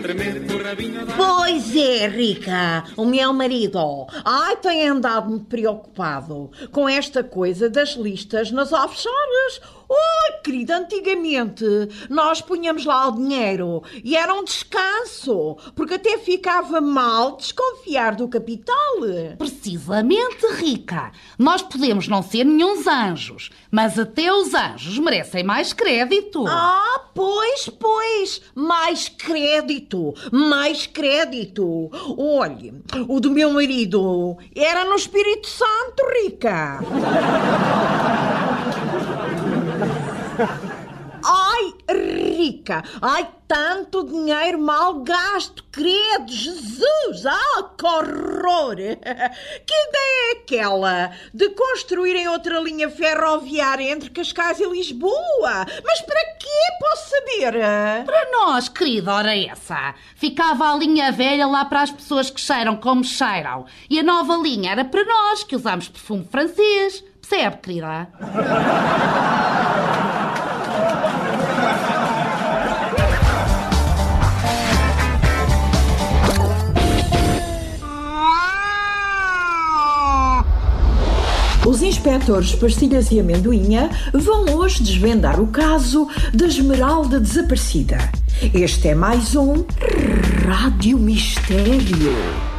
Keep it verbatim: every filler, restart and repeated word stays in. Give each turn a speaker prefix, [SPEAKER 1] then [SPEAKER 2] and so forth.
[SPEAKER 1] Pois é, Rica, o meu marido, ai, tem andado muito preocupado com esta coisa das listas nas offshores. Oi, querida, antigamente nós punhamos lá o dinheiro e era um descanso, porque até ficava mal desconfiar do capital.
[SPEAKER 2] Precisamente, Rica. Nós podemos não ser nenhuns anjos, mas até os anjos merecem mais crédito.
[SPEAKER 1] Ah, pois, pois, mais crédito, mais crédito. Olhe, o do meu marido era no Espírito Santo, Rica. Ai, Rica, ai, tanto dinheiro mal gasto, credo, Jesus, ah, que horror! Que ideia é aquela de construírem outra linha ferroviária entre Cascais e Lisboa? Mas para quê, posso saber?
[SPEAKER 2] Para nós, querida, ora essa. Ficava a linha velha lá para as pessoas que cheiram como cheiram. E a nova linha era para nós, que usamos perfume francês. Percebe, querida?
[SPEAKER 1] Os inspectores Pastilhas e Amendoinha vão hoje desvendar o caso da Esmeralda desaparecida. Este é mais um Rádio Mistério.